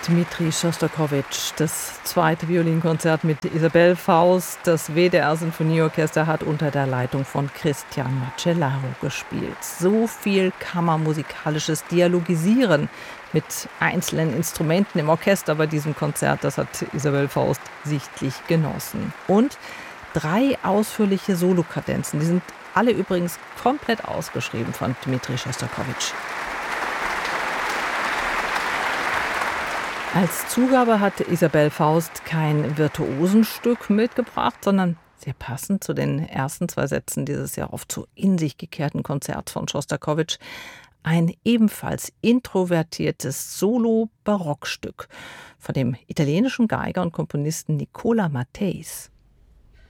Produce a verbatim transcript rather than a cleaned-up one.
Dmitri Schostakowitsch, das zweite Violinkonzert mit Isabelle Faust. Das W D R-Sinfonieorchester hat unter der Leitung von Christian Macellaro gespielt. So viel kammermusikalisches Dialogisieren mit einzelnen Instrumenten im Orchester bei diesem Konzert, das hat Isabelle Faust sichtlich genossen. Und drei ausführliche Solokadenzen, die sind alle übrigens komplett ausgeschrieben von Dmitri Schostakowitsch. Als Zugabe hat Isabelle Faust kein Virtuosenstück mitgebracht, sondern sehr passend zu den ersten zwei Sätzen dieses ja oft so in sich gekehrten Konzerts von Schostakowitsch ein ebenfalls introvertiertes Solo-Barockstück von dem italienischen Geiger und Komponisten Nicola Matteis.